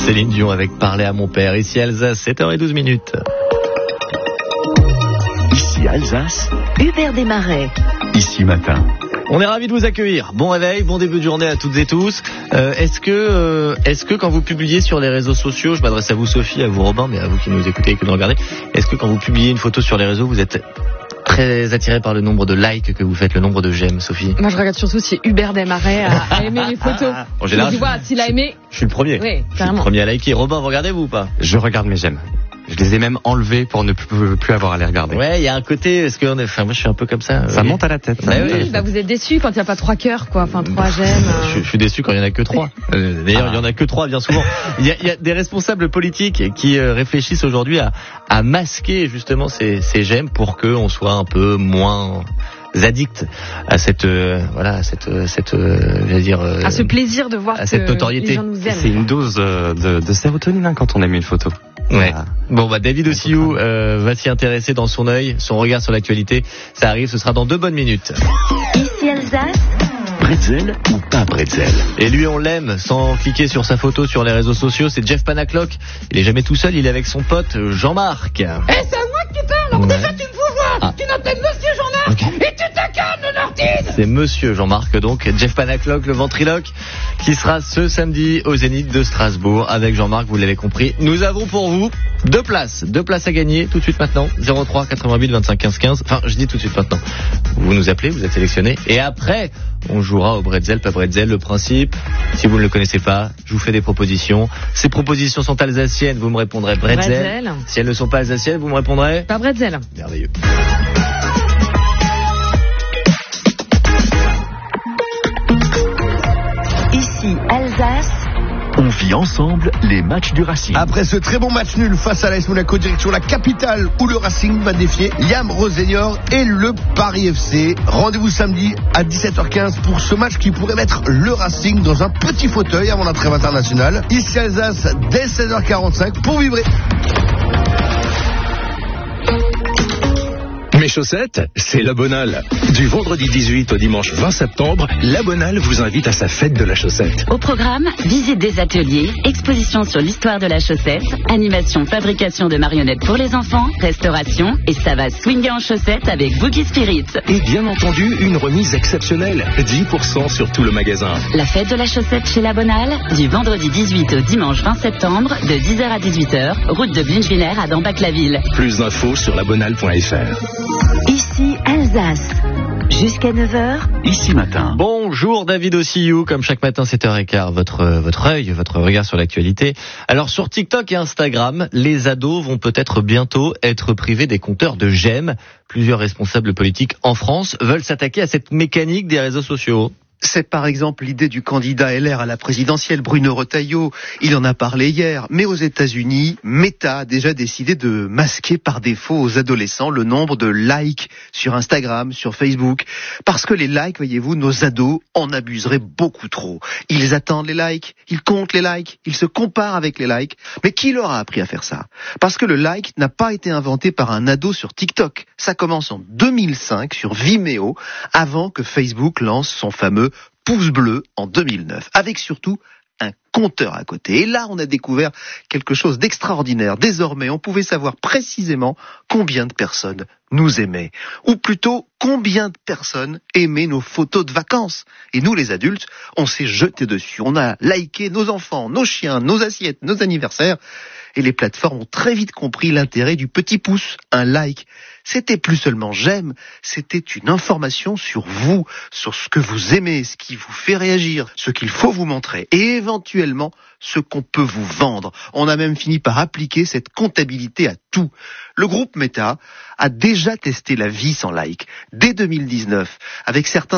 Céline Dion avec Parler à mon père. Ici Alsace, 7h12. Ici Alsace, Hubert Desmarais. Ici Matin. On est ravis de vous accueillir. Bon réveil, bon début de journée à toutes et tous. Est-ce que quand vous publiez sur les réseaux sociaux, je m'adresse à vous Sophie, à vous Robin, mais à vous qui nous écoutez et qui nous regardez, est-ce que quand vous publiez une photo sur les réseaux, vous êtes très attiré par le nombre de likes que vous faites, le nombre de j'aime, Sophie? Moi, je regarde surtout si Hubert Desmarais a aimé les photos. En général, tu vois, s'il a aimé. Je suis le premier. Oui, je suis le premier à liker. Robin, vous regardez vous ou pas? Je regarde mes j'aime. Je les ai même enlevés pour ne plus avoir à les regarder. Ouais, il y a un côté, moi je suis un peu comme ça. Ça monte à la tête. Vous êtes déçus quand il n'y a pas 3 cœurs, quoi. Enfin, 3 j'aime. Je suis déçu quand il n'y en a que 3. D'ailleurs, il y en a que 3 bien souvent. Il y a des responsables politiques qui réfléchissent aujourd'hui à masquer justement ces j'aime pour qu'on soit un peu moins addict à cette à ce plaisir de voir à cette notoriété. Les gens nous aiment. C'est une dose de sérotonine quand on aime une photo. Ouais. Bon David Ossiou va s'y intéresser dans son œil, son regard sur l'actualité. Ça arrive, ce sera dans 2 bonnes minutes. Ici Alsace. Bretzel ou pas bretzel? Et lui, on l'aime, sans cliquer sur sa photo sur les réseaux sociaux, c'est Jeff Panaclock. Il est jamais tout seul, il est avec son pote Jean-Marc. C'est à moi qui parle. Alors déjà, tu me fous voir. Tu t'appelles Monsieur Jean-Marc et tu t'incarnes l'ortine. C'est Monsieur Jean-Marc, donc Jeff Panaclock, le ventriloque, qui sera ce samedi au Zénith de Strasbourg. Avec Jean-Marc, vous l'avez compris, nous avons pour vous 2 places à gagner tout de suite maintenant. 03 88 25 15 15. Enfin, je dis tout de suite maintenant. Vous nous appelez, vous êtes sélectionnés. Et après, on jouera au bretzel, pas bretzel. Le principe, si vous ne le connaissez pas, je vous fais des propositions. Ces propositions sont alsaciennes, vous me répondrez bretzel. Si elles ne sont pas alsaciennes, vous me répondrez pas bretzel. Merveilleux. Ici Alsace. On vit ensemble les matchs du Racing. Après ce très bon match nul face à l'AS Monaco, direction la capitale où le Racing va défier Yam Rosenior et le Paris FC. Rendez-vous samedi à 17h15 pour ce match qui pourrait mettre le Racing dans un petit fauteuil avant la trêve internationale. Ici Alsace dès 16h45 pour vibrer. Mes chaussettes, c'est La Bonale. Du vendredi 18 au dimanche 20 septembre, La Bonale vous invite à sa fête de la chaussette. Au programme, visite des ateliers, exposition sur l'histoire de la chaussette, animation, fabrication de marionnettes pour les enfants, restauration, et ça va swinguer en chaussettes avec Boogie Spirit. Et bien entendu, une remise exceptionnelle, 10% sur tout le magasin. La fête de la chaussette chez La Bonale, du vendredi 18 au dimanche 20 septembre, de 10h à 18h, route de Blinchviller à Dambach-la-Ville. Plus d'infos sur labonale.fr. Ici Alsace. Jusqu'à 9h. Ici Matin. Bonjour David Ossiou, comme chaque matin 7h15, votre œil, votre regard sur l'actualité. Alors sur TikTok et Instagram, les ados vont peut-être bientôt être privés des compteurs de j'aime. Plusieurs responsables politiques en France veulent s'attaquer à cette mécanique des réseaux sociaux. C'est par exemple l'idée du candidat LR à la présidentielle, Bruno Retailleau. Il en a parlé hier. Mais aux États-Unis, Meta a déjà décidé de masquer par défaut aux adolescents le nombre de likes sur Instagram, sur Facebook. Parce que les likes, voyez-vous, nos ados en abuseraient beaucoup trop. Ils attendent les likes, ils comptent les likes, ils se comparent avec les likes. Mais qui leur a appris à faire ça? Parce que le like n'a pas été inventé par un ado sur TikTok. Ça commence en 2005 sur Vimeo, avant que Facebook lance son fameux pouce bleu en 2009, avec surtout un compteur à côté. Et là, on a découvert quelque chose d'extraordinaire. Désormais, on pouvait savoir précisément combien de personnes nous aimaient. Ou plutôt, combien de personnes aimaient nos photos de vacances. Et nous, les adultes, on s'est jeté dessus. On a liké nos enfants, nos chiens, nos assiettes, nos anniversaires. Et les plateformes ont très vite compris l'intérêt du petit pouce, un like. C'était plus seulement j'aime, c'était une information sur vous, sur ce que vous aimez, ce qui vous fait réagir, ce qu'il faut vous montrer, et éventuellement ce qu'on peut vous vendre. On a même fini par appliquer cette comptabilité à tout. Le groupe Meta a déjà testé la vie sans like dès 2019, avec certains